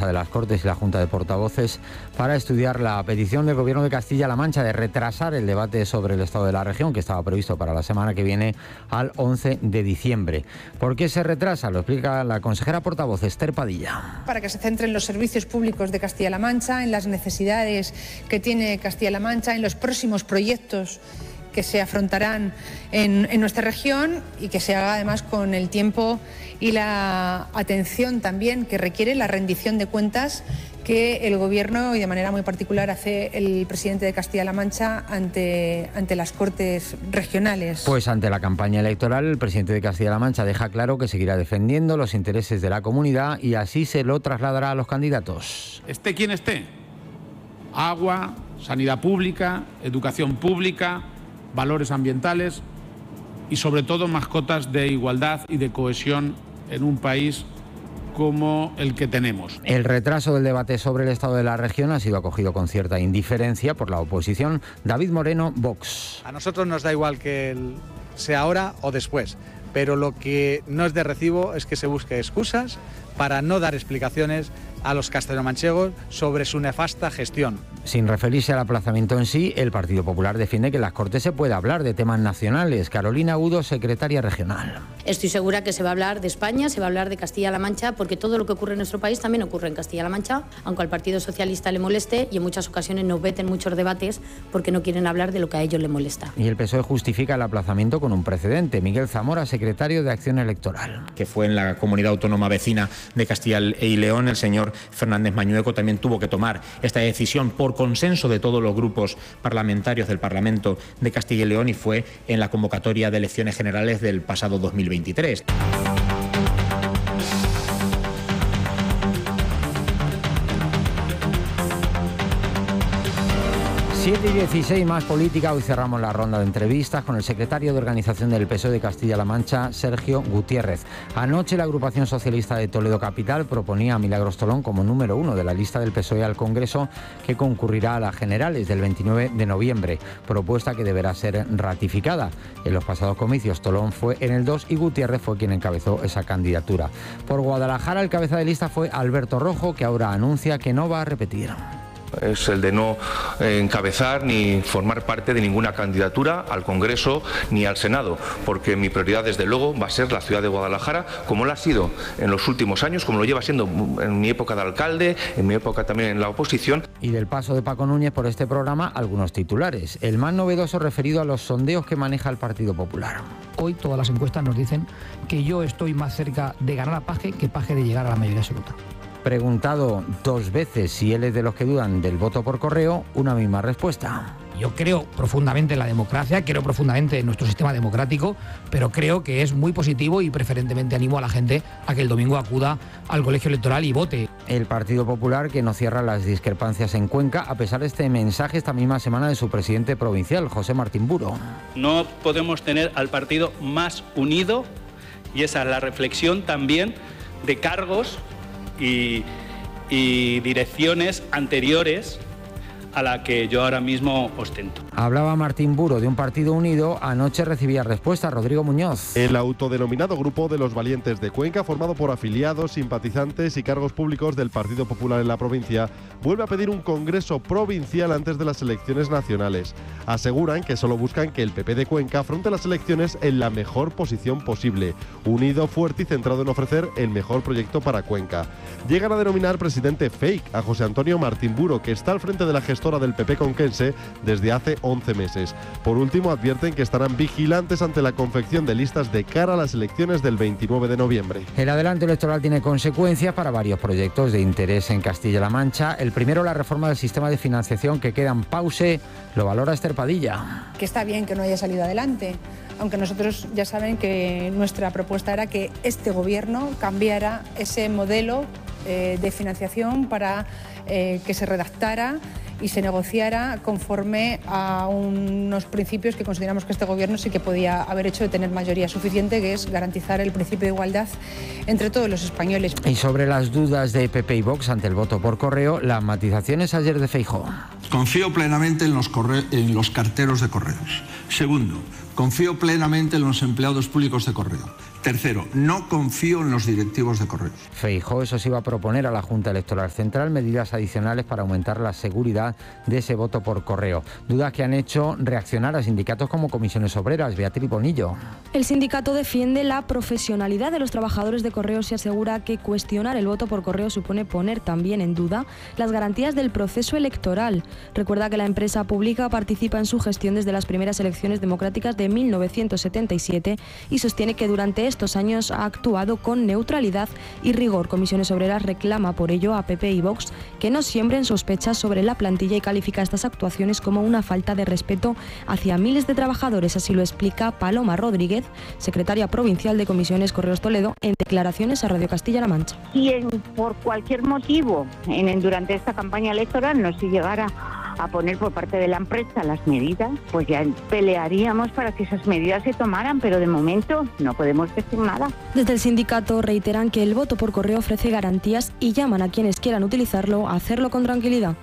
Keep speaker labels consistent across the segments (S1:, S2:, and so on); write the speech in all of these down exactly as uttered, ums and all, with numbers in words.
S1: Mesa de las Cortes y la Junta de Portavoces para estudiar la petición del Gobierno de Castilla-La Mancha de retrasar el debate sobre el estado de la región, que estaba previsto para la semana que viene, al once de diciembre. ¿Por qué se retrasa? Lo explica la consejera portavoz Esther Padilla.
S2: Para que se centren los servicios públicos de Castilla-La Mancha, en las necesidades que tiene Castilla-La Mancha, en los próximos proyectos que se afrontarán en, en nuestra región, y que se haga además con el tiempo y la atención también que requiere la rendición de cuentas que el Gobierno, y de manera muy particular hace el presidente de Castilla-La Mancha ante, ante las Cortes regionales.
S1: Pues ante la campaña electoral, el presidente de Castilla-La Mancha deja claro que seguirá defendiendo los intereses de la comunidad, y así se lo trasladará a los candidatos.
S3: Esté quien esté: agua, sanidad pública, educación pública, valores ambientales y sobre todo mascotas de igualdad y de cohesión en un país como el que tenemos.
S1: El retraso del debate sobre el estado de la región ha sido acogido con cierta indiferencia por la oposición. David Moreno, Vox.
S4: A nosotros nos da igual que el, sea ahora o después, pero lo que no es de recibo es que se busque excusas para no dar explicaciones a los castellanomanchegos sobre su nefasta gestión.
S1: Sin referirse al aplazamiento en sí, el Partido Popular defiende que en las Cortes se puede hablar de temas nacionales. Carolina Udo, secretaria regional.
S5: Estoy segura que se va a hablar de España, se va a hablar de Castilla-La Mancha, porque todo lo que ocurre en nuestro país también ocurre en Castilla-La Mancha, aunque al Partido Socialista le moleste y en muchas ocasiones nos veten muchos debates porque no quieren hablar de lo que a ellos les molesta.
S1: Y el P S O E justifica el aplazamiento con un precedente. Miguel Zamora, secretario de Acción Electoral.
S6: Que fue en la comunidad autónoma vecina de Castilla y León, el señor Fernández Mañueco también tuvo que tomar esta decisión por consenso de todos los grupos parlamentarios del Parlamento de Castilla y León, y fue en la convocatoria de elecciones generales del pasado dos mil veintitrés.
S1: siete y dieciséis, más política. Hoy cerramos la ronda de entrevistas con el secretario de Organización del P S O E de Castilla-La Mancha, Sergio Gutiérrez. Anoche la agrupación socialista de Toledo Capital proponía a Milagros Tolón como número uno de la lista del P S O E al Congreso, que concurrirá a las generales del veintinueve de noviembre, propuesta que deberá ser ratificada. En los pasados comicios Tolón fue en el dos y Gutiérrez fue quien encabezó esa candidatura. Por Guadalajara, el cabeza de lista fue Alberto Rojo, que ahora anuncia que no va a repetir.
S7: Es el de no encabezar ni formar parte de ninguna candidatura al Congreso ni al Senado, porque mi prioridad desde luego va a ser la ciudad de Guadalajara, como lo ha sido en los últimos años, como lo lleva siendo en mi época de alcalde, en mi época también en la oposición.
S1: Y del paso de Paco Núñez por este programa, algunos titulares. El más novedoso referido a los sondeos que maneja el Partido Popular.
S8: Hoy todas las encuestas nos dicen que yo estoy más cerca de ganar a Paje que Paje de llegar a la mayoría absoluta.
S1: Preguntado dos veces si él es de los que dudan del voto por correo, una misma respuesta.
S8: Yo creo profundamente en la democracia, creo profundamente en nuestro sistema democrático, pero creo que es muy positivo y preferentemente animo a la gente a que el domingo acuda al colegio electoral y vote.
S1: El Partido Popular, que no cierra las discrepancias en Cuenca, a pesar de este mensaje esta misma semana de su presidente provincial, José Martín Buro.
S9: No podemos tener al partido más unido, y esa es la reflexión también de cargos Y, y direcciones anteriores a la que yo ahora mismo ostento.
S1: Hablaba Martín Buro de un partido unido. Anoche recibía respuesta Rodrigo Muñoz.
S10: El autodenominado Grupo de los Valientes de Cuenca, formado por afiliados, simpatizantes y cargos públicos del Partido Popular en la provincia, vuelve a pedir un congreso provincial antes de las elecciones nacionales. Aseguran que solo buscan que el P P de Cuenca afronte las elecciones en la mejor posición posible, unido, fuerte y centrado en ofrecer el mejor proyecto para Cuenca. Llegan a denominar presidente fake a José Antonio Martín Buro, que está al frente de la gestora del P P conquense desde hace once meses. Por último, advierten que estarán vigilantes ante la confección de listas de cara a las elecciones del veintinueve de noviembre.
S1: El adelanto electoral tiene consecuencias para varios proyectos de interés en Castilla-La Mancha. El primero, la reforma del sistema de financiación, que queda en pause. Lo valora Esther Padilla.
S2: Que está bien que no haya salido adelante, aunque nosotros ya saben que nuestra propuesta era que este gobierno cambiara ese modelo eh, de financiación para eh, que se redactara y se negociara conforme a unos principios que consideramos que este gobierno sí que podía haber hecho de tener mayoría suficiente, que es garantizar el principio de igualdad entre todos los españoles.
S1: Y sobre las dudas de P P y Vox ante el voto por correo, las matizaciones ayer de Feijóo.
S11: Confío plenamente en los, corre- en los carteros de correos. Segundo, confío plenamente en los empleados públicos de correo. Tercero, no confío en los directivos de Correos.
S1: Feijóo, eso sí, va a proponer a la Junta Electoral Central medidas adicionales para aumentar la seguridad de ese voto por correo. Dudas que han hecho reaccionar a sindicatos como Comisiones Obreras. Beatriz Bonillo.
S12: El sindicato defiende la profesionalidad de los trabajadores de Correos y asegura que cuestionar el voto por correo supone poner también en duda las garantías del proceso electoral. Recuerda que la empresa pública participa en su gestión desde las primeras elecciones democráticas de mil novecientos setenta y siete y sostiene que durante estos años ha actuado con neutralidad y rigor. Comisiones Obreras reclama por ello a P P y Vox que no siembren sospechas sobre la plantilla y califica estas actuaciones como una falta de respeto hacia miles de trabajadores. Así lo explica Paloma Rodríguez, secretaria provincial de Comisiones Correos Toledo, en declaraciones a Radio Castilla-La Mancha.
S13: Si en, por cualquier motivo en, en, durante esta campaña electoral no se llegara a poner por parte de la empresa las medidas, pues ya pelearíamos para que esas medidas se tomaran, pero de momento no podemos decir nada.
S12: Desde el sindicato reiteran que el voto por correo ofrece garantías y llaman a quienes quieran utilizarlo a hacerlo con tranquilidad.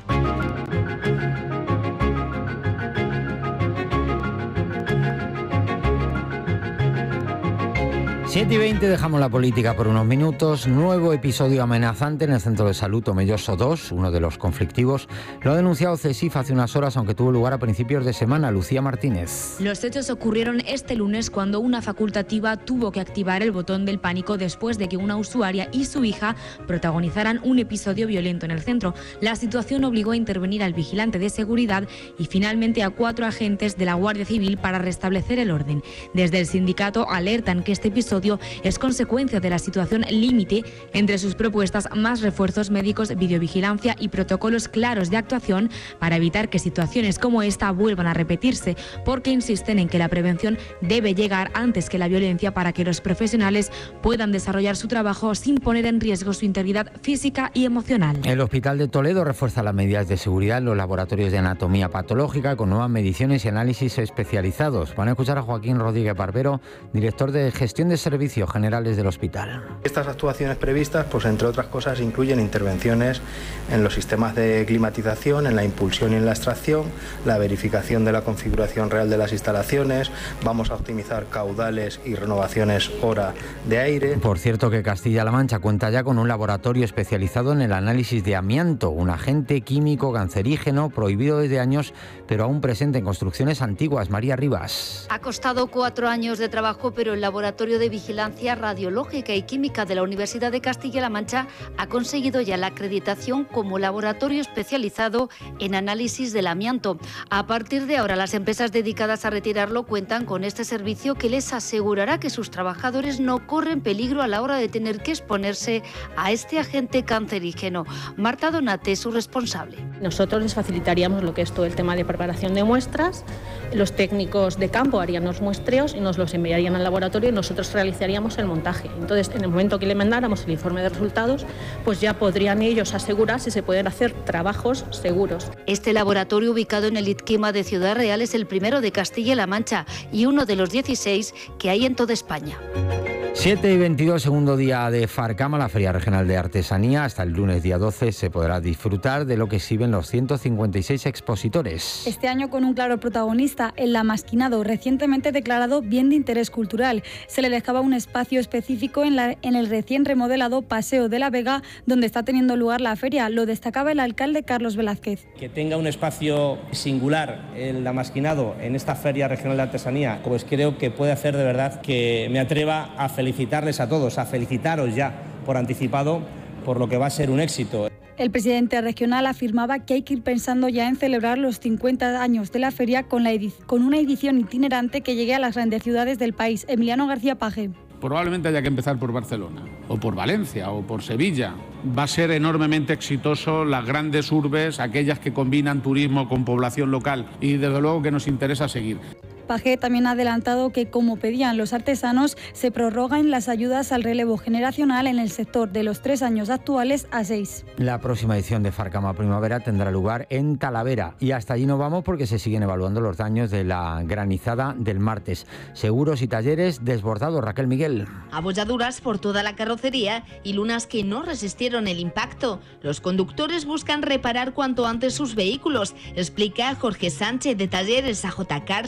S1: siete y veinte, dejamos la política por unos minutos. Nuevo episodio amenazante en el Centro de Salud Tomelloso dos, uno de los conflictivos. Lo ha denunciado CESIF hace unas horas, aunque tuvo lugar a principios de semana. Lucía Martínez.
S14: Los hechos ocurrieron este lunes cuando una facultativa tuvo que activar el botón del pánico después de que una usuaria y su hija protagonizaran un episodio violento en el centro. La situación obligó a intervenir al vigilante de seguridad y finalmente a cuatro agentes de la Guardia Civil para restablecer el orden. Desde el sindicato alertan que este episodio es consecuencia de la situación límite. Entre sus propuestas, más refuerzos médicos, videovigilancia y protocolos claros de actuación para evitar que situaciones como esta vuelvan a repetirse, porque insisten en que la prevención debe llegar antes que la violencia para que los profesionales puedan desarrollar su trabajo sin poner en riesgo su integridad física y emocional.
S1: El Hospital de Toledo refuerza las medidas de seguridad en los laboratorios de anatomía patológica con nuevas mediciones y análisis especializados. Van a escuchar a Joaquín Rodríguez Barbero, director de Gestión de Servicios Generales del Hospital.
S15: Estas actuaciones previstas, pues entre otras cosas, incluyen intervenciones en los sistemas de climatización, en la impulsión y en la extracción, la verificación de la configuración real de las instalaciones, vamos a optimizar caudales y renovaciones hora de aire.
S1: Por cierto que Castilla-La Mancha cuenta ya con un laboratorio especializado en el análisis de amianto, un agente químico cancerígeno prohibido desde años, pero aún presente en construcciones antiguas. María Rivas.
S16: Ha costado cuatro años de trabajo, pero el laboratorio de Vigilancia Radiológica y Química de la Universidad de Castilla-La Mancha ha conseguido ya la acreditación como laboratorio especializado en análisis del amianto. A partir de ahora, las empresas dedicadas a retirarlo cuentan con este servicio que les asegurará que sus trabajadores no corren peligro a la hora de tener que exponerse a este agente cancerígeno. Marta Donate, su responsable.
S17: Nosotros les facilitaríamos lo que es todo el tema de preparación de muestras, los técnicos de campo harían los muestreos y nos los enviarían al laboratorio y nosotros realizaríamos el montaje. Entonces, en el momento que le mandáramos el informe de resultados, pues ya podrían ellos asegurar si se pueden hacer trabajos seguros.
S16: Este laboratorio, ubicado en el ITQUIMA de Ciudad Real, es el primero de Castilla-La Mancha y uno de los dieciséis que hay en toda España.
S1: siete y veintidós, segundo día de Farcama, la Feria Regional de Artesanía. Hasta el lunes día doce se podrá disfrutar de lo que exhiben los ciento cincuenta y seis expositores.
S18: Este año con un claro protagonista, el Lamasquinado, recientemente declarado Bien de Interés Cultural. Se le dejaba un espacio específico en, la, en el recién remodelado Paseo de la Vega, donde está teniendo lugar la feria. Lo destacaba el alcalde Carlos Velázquez.
S19: Que tenga un espacio singular el Lamasquinado en esta Feria Regional de Artesanía, pues creo que puede hacer de verdad que me atreva a felicitarles a todos, a felicitaros ya por anticipado por lo que va a ser un éxito.
S18: El presidente regional afirmaba que hay que ir pensando ya en celebrar los cincuenta años de la feria con, la con una edición itinerante que llegue a las grandes ciudades del país. Emiliano García Paje.
S3: Probablemente haya que empezar por Barcelona, o por Valencia, o por Sevilla. Va a ser enormemente exitoso las grandes urbes, aquellas que combinan turismo con población local, y desde luego que nos interesa seguir.
S18: Paje también ha adelantado que, como pedían los artesanos, se prorrogan las ayudas al relevo generacional en el sector de los tres años actuales a seis.
S1: La próxima edición de Farcama Primavera tendrá lugar en Talavera y hasta allí no vamos porque se siguen evaluando los daños de la granizada del martes. Seguros y talleres desbordados. Raquel Miguel.
S20: Abolladuras por toda la carrocería y lunas que no resistieron el impacto. Los conductores buscan reparar cuanto antes sus vehículos, explica Jorge Sánchez de Talleres A J Cars.
S21: Eh,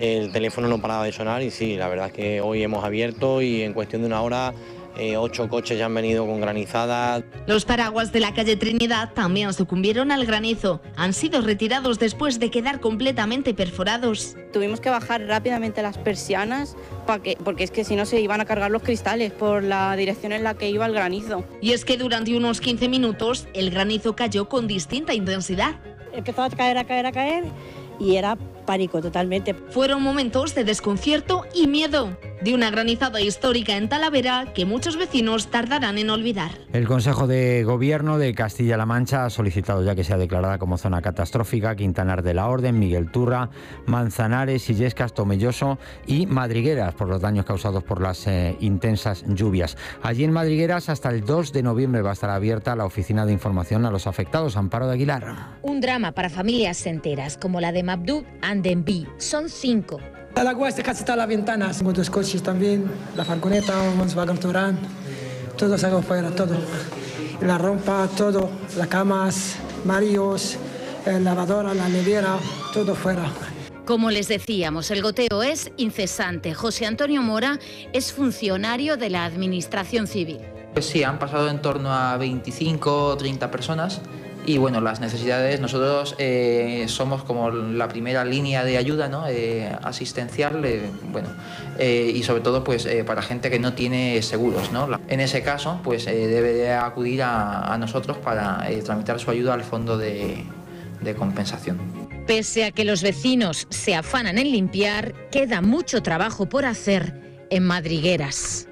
S21: el teléfono no paraba de sonar y sí, la verdad es que hoy hemos abierto y en cuestión de una hora eh, ocho coches ya han venido con granizadas.
S20: Los paraguas de la calle Trinidad también sucumbieron al granizo. Han sido retirados después de quedar completamente perforados.
S22: Tuvimos que bajar rápidamente las persianas para que, porque es que si no se iban a cargar los cristales por la dirección en la que iba el granizo.
S20: Y es que durante unos quince minutos el granizo cayó con distinta intensidad.
S23: Empezó a caer, a caer, a caer y era pánico totalmente.
S20: Fueron momentos de desconcierto y miedo, de una granizada histórica en Talavera que muchos vecinos tardarán en olvidar.
S1: El Consejo de Gobierno de Castilla-La Mancha ha solicitado ya que sea declarada como zona catastrófica Quintanar de la Orden, Miguel Turra, Manzanares, Illescas, Tomelloso y Madrigueras por los daños causados por las eh, intensas lluvias. Allí en Madrigueras hasta el dos de noviembre va a estar abierta la oficina de información a los afectados. Amparo de Aguilar.
S24: Un drama para familias enteras como la de Mabdou Andembi. Son cinco.
S25: El agua está casi todas las ventanas, muchos coches también, la falconeta, Volkswagen Touran, todo se haga fuera, todo. La ropa, todo, las camas, marios, la lavadora, la nevera, todo fuera.
S24: Como les decíamos, el goteo es incesante. José Antonio Mora es funcionario de la Administración Civil.
S26: Pues sí, han pasado en torno a veinticinco o treinta personas. Y bueno, las necesidades, nosotros eh, somos como la primera línea de ayuda, ¿no? eh, asistencial, eh, bueno, eh, y sobre todo pues eh, para gente que no tiene seguros, ¿no? En ese caso, pues eh, debe de acudir a, a nosotros para eh, tramitar su ayuda al fondo de, de compensación.
S24: Pese a que los vecinos se afanan en limpiar, queda mucho trabajo por hacer en Madrigueras.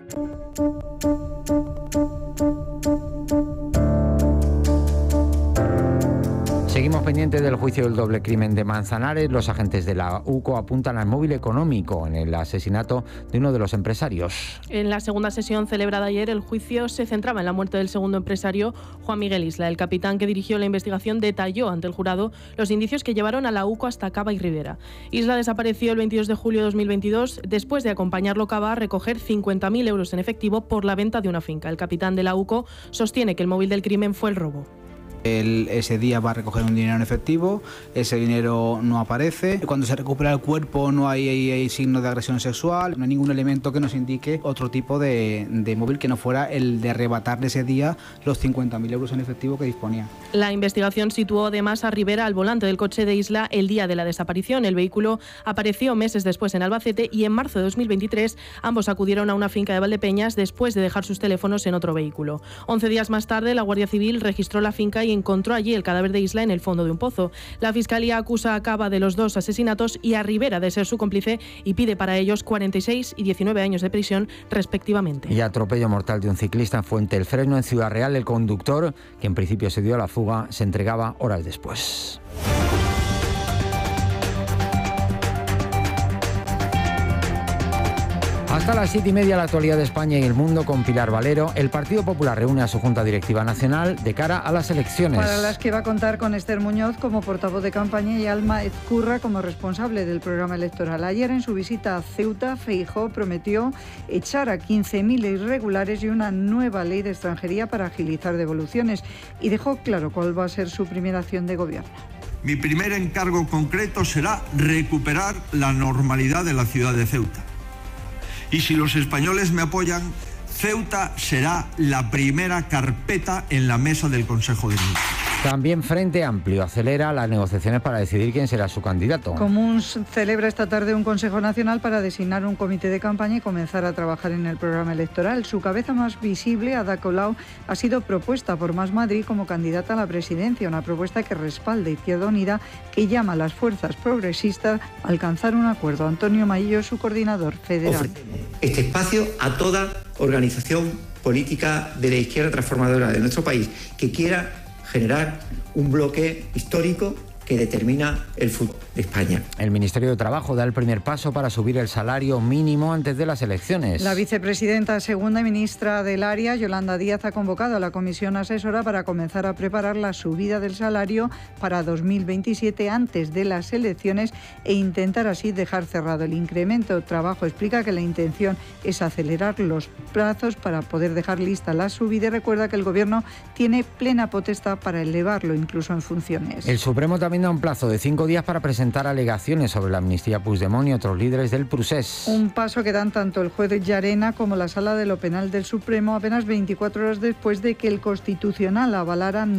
S1: Seguimos pendientes del juicio del doble crimen de Manzanares. Los agentes de la U C O apuntan al móvil económico en el asesinato de uno de los empresarios.
S27: En la segunda sesión celebrada ayer, el juicio se centraba en la muerte del segundo empresario, Juan Miguel Isla. El capitán que dirigió la investigación detalló ante el jurado los indicios que llevaron a la U C O hasta Cava y Ribera. Isla desapareció el veintidós de julio de dos mil veintidós después de acompañarlo Cava a recoger cincuenta mil euros en efectivo por la venta de una finca. El capitán de la U C O sostiene que el móvil del crimen fue el robo.
S28: Él ese día va a recoger un dinero en efectivo, ese dinero no aparece. Cuando se recupera el cuerpo no hay, hay, hay signos de agresión sexual, no hay ningún elemento que nos indique otro tipo de, de móvil que no fuera el de arrebatarle ese día los cincuenta mil euros en efectivo que disponía.
S27: La investigación situó además a Rivera al volante del coche de Isla el día de la desaparición. El vehículo apareció meses después en Albacete y en marzo de dos mil veintitrés ambos acudieron a una finca de Valdepeñas después de dejar sus teléfonos en otro vehículo. Once días más tarde, la Guardia Civil registró la finca y encontró allí el cadáver de Isla en el fondo de un pozo. La Fiscalía acusa a Cava de los dos asesinatos y a Rivera de ser su cómplice y pide para ellos cuarenta y seis y diecinueve años de prisión respectivamente.
S1: Y atropello mortal de un ciclista en Fuente el Fresno, en Ciudad Real. El conductor, que en principio se dio a la fuga, se entregaba horas después. Hasta las siete y media, la actualidad de España y el mundo con Pilar Valero. El Partido Popular reúne a su Junta Directiva Nacional de cara a las elecciones.
S29: Para las que va a contar con Esther Muñoz como portavoz de campaña y Alma Ezcurra como responsable del programa electoral. Ayer, en su visita a Ceuta, Feijóo prometió echar a quince mil irregulares y una nueva ley de extranjería para agilizar devoluciones. Y dejó claro cuál va a ser su primera acción de gobierno.
S11: Mi primer encargo concreto será recuperar la normalidad de la ciudad de Ceuta. Y si los españoles me apoyan, Ceuta será la primera carpeta en la mesa del Consejo de Ministros.
S1: También Frente Amplio acelera las negociaciones para decidir quién será su candidato.
S29: Comúns celebra esta tarde un Consejo Nacional para designar un comité de campaña y comenzar a trabajar en el programa electoral. Su cabeza más visible, Ada Colau, ha sido propuesta por Más Madrid como candidata a la presidencia, una propuesta que respalda Izquierda Unida, que llama a las fuerzas progresistas a alcanzar un acuerdo. Antonio Maillo, su coordinador federal.
S30: Este espacio a toda organización política de la izquierda transformadora de nuestro país que quiera generar un bloque histórico que determina el futuro de España.
S1: El Ministerio de Trabajo da el primer paso para subir el salario mínimo antes de las elecciones.
S29: La vicepresidenta segunda y ministra del área, Yolanda Díaz, ha convocado a la comisión asesora para comenzar a preparar la subida del salario para dos mil veintisiete antes de las elecciones e intentar así dejar cerrado el incremento. Trabajo explica que la intención es acelerar los plazos para poder dejar lista la subida y recuerda que el Gobierno tiene plena potestad para elevarlo incluso en funciones.
S1: El Supremo también también da un plazo de cinco días para presentar alegaciones sobre la amnistía Puigdemont y otros líderes del procés.
S29: Un paso que dan tanto el juez Llarena como la Sala de lo Penal del Supremo apenas veinticuatro horas después de que el Constitucional avalara